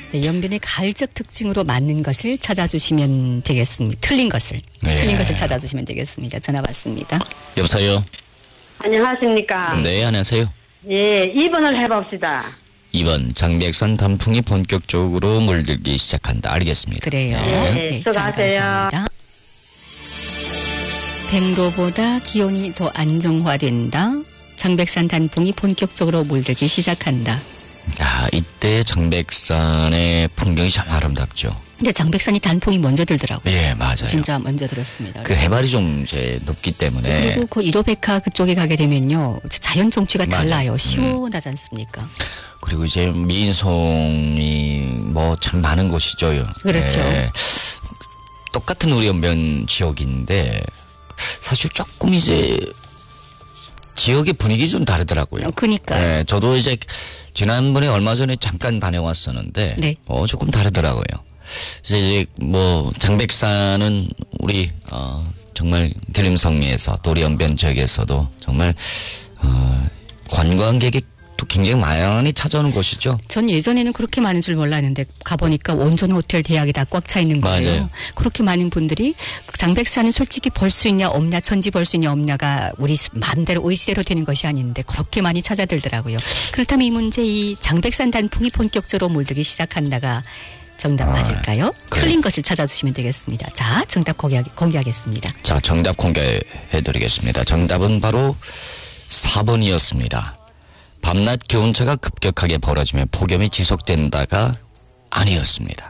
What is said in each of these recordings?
네, 연변의 가을적 특징으로 맞는 것을 찾아주시면 되겠습니다. 틀린 것을 찾아주시면 되겠습니다. 전화 받습니다. 여보세요. 안녕하십니까. 네, 안녕하세요. 예, 2번을 해봅시다. 2번 장백산 단풍이 본격적으로 물들기 시작한다. 알겠습니다. 그래요. 네, 수고하세요. 감사합니다. 백로보다 기온이 더 안정화된다. 장백산 단풍이 본격적으로 물들기 시작한다. 자, 이때 장백산의 풍경이 참 아름답죠. 근데 장백산이 단풍이 먼저 들더라고요. 예, 맞아요. 진짜 먼저 들었습니다. 그 해발이 좀 이제 높기 때문에. 그리고 그 1호백화 그쪽에 가게 되면요, 자연 정취가 달라요. 맞아요. 시원하지 않습니까? 그리고 이제 민송이 뭐 참 많은 곳이죠. 그렇죠. 예. 똑같은 우리 연변 지역인데 사실 조금 이제 지역의 분위기 좀 다르더라고요. 그니까요. 예, 저도 이제 지난번에 얼마 전에 잠깐 다녀왔었는데 네. 조금 다르더라고요. 그래서 이제 뭐 장백산은 우리 정말 계림성리에서 도리연변 지역에서도 정말 관광객이 또 굉장히 많이 찾아오는 곳이죠. 전 예전에는 그렇게 많은 줄 몰랐는데 가보니까 온천 호텔 대학이 다 꽉 차 있는 거예요. 맞아요. 그렇게 많은 분들이 장백산은 솔직히 볼 수 있냐 없냐, 천지 볼 수 있냐 없냐가 우리 마음대로 의지대로 되는 것이 아닌데 그렇게 많이 찾아들더라고요. 그렇다면 이 문제, 이 장백산 단풍이 본격적으로 물들기 시작한다가 정답 맞을까요? 그래. 틀린 것을 찾아주시면 되겠습니다. 자, 정답 공개하겠습니다. 자, 정답 공개해드리겠습니다. 정답은 바로 4번이었습니다. 밤낮 기온차가 급격하게 벌어지며 폭염이 지속된다가 아니었습니다.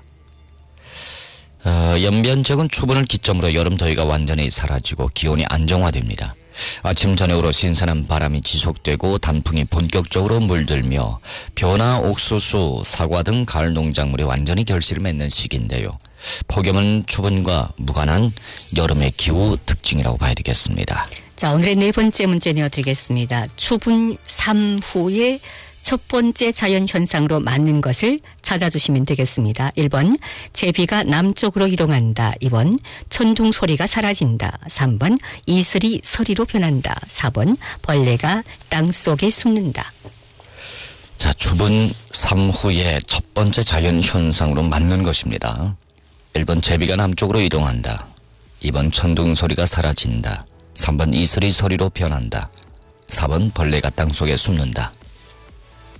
연변 지역은 추분을 기점으로 여름 더위가 완전히 사라지고 기온이 안정화됩니다. 아침 저녁으로 신선한 바람이 지속되고 단풍이 본격적으로 물들며 벼나 옥수수, 사과 등 가을 농작물이 완전히 결실을 맺는 시기인데요. 폭염은 추분과 무관한 여름의 기후 특징이라고 봐야 되겠습니다. 자, 오늘의 네 번째 문제 내어드리겠습니다. 추분 3후의 첫 번째 자연현상으로 맞는 것을 찾아주시면 되겠습니다. 1번, 제비가 남쪽으로 이동한다. 2번, 천둥 소리가 사라진다. 3번, 이슬이 서리로 변한다. 4번, 벌레가 땅속에 숨는다. 자, 추분 3후의 첫 번째 자연현상으로 맞는 것입니다. 1번, 제비가 남쪽으로 이동한다. 2번, 천둥 소리가 사라진다. 3번, 이슬이 서리로 변한다. 4번, 벌레가 땅속에 숨는다.